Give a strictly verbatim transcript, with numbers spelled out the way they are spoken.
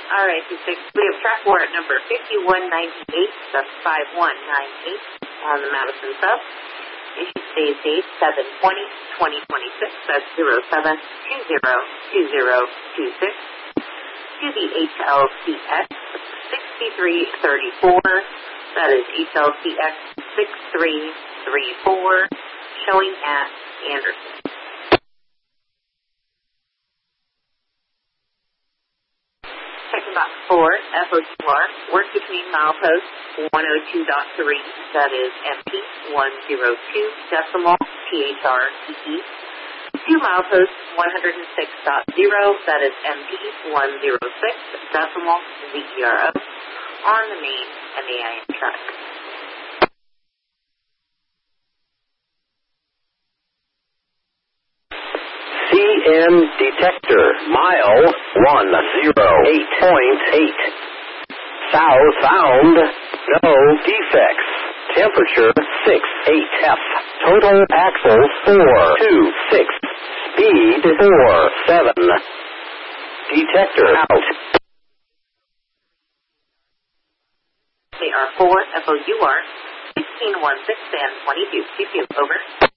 All right, two six. We have track warrant number fifty-one ninety-eight, that's five one nine eight on the Madison sub. Issue today's date, seven twenty twenty twenty-six, that's zero seven two zero two zero two six. To the H L C X sixty-three thirty-four, that is H L C X six three three four, showing at Anderson. Checking box four, F O Q R, work between milepost one oh two point three, that is M P one oh two decimal T H R T E, to milepost one oh six point zero, that is M P one oh six decimal Z E R O, on the main M A I N track. C M detector, mile one oh eight point eight. South found, no defects. Temperature six eight F. Total axles four two six. Speed four seven. Detector out. They are four F O U R, sixteen one six and twenty-two. Q Q, over.